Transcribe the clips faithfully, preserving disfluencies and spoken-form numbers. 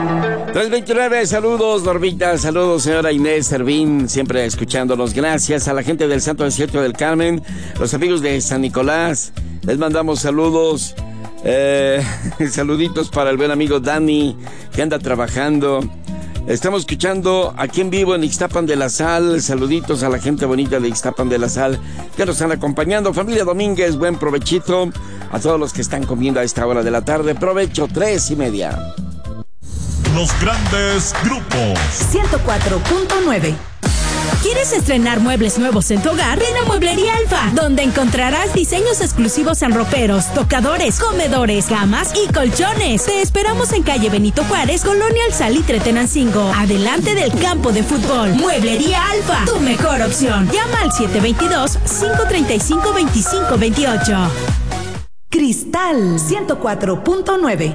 tres veintinueve, saludos Normita, saludos señora Inés Servín, siempre escuchándonos. Gracias a la gente del Santo Desierto del Carmen, los amigos de San Nicolás, les mandamos saludos. Eh, saluditos para el buen amigo Dani, que anda trabajando. Estamos escuchando aquí en vivo en Ixtapan de la Sal. Saluditos a la gente bonita de Ixtapan de la Sal que nos están acompañando. Familia Domínguez, buen provechito. A todos los que están comiendo a esta hora de la tarde, provecho, tres y media. Los grandes grupos. ciento cuatro punto nueve. ¿Quieres estrenar muebles nuevos en tu hogar? Ven a Mueblería Alfa, donde encontrarás diseños exclusivos en roperos, tocadores, comedores, camas y colchones. Te esperamos en calle Benito Juárez, Colonia El Salitre, Tenancingo, adelante del campo de fútbol. Mueblería Alfa, tu mejor opción. Llama al siete dos dos, cinco tres cinco, dos cinco dos ocho. Cristal ciento cuatro punto nueve.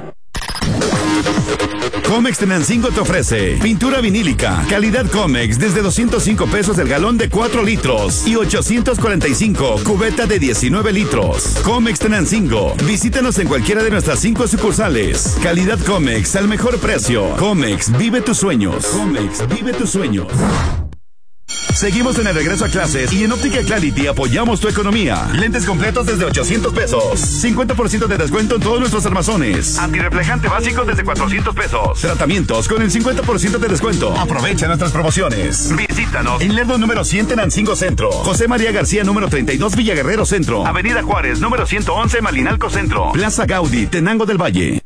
Comex Tenancingo te ofrece pintura vinílica, calidad Comex desde doscientos cinco pesos el galón de cuatro litros y ochocientos cuarenta y cinco cubeta de diecinueve litros. Comex Tenancingo, visítanos en cualquiera de nuestras cinco sucursales. Calidad Comex al mejor precio. Comex, vive tus sueños. Comex, vive tus sueños. Seguimos en el regreso a clases y en Óptica Clarity apoyamos tu economía. Lentes completos desde ochocientos pesos. cincuenta por ciento de descuento en todos nuestros armazones. Antirreflejante básico desde cuatrocientos pesos. Tratamientos con el cincuenta por ciento de descuento. Aprovecha nuestras promociones. Visítanos en Lerdo número cien Tenancingo Centro. José María García número treinta y dos Villaguerrero Centro. Avenida Juárez número ciento once Malinalco Centro. Plaza Gaudí, Tenango del Valle.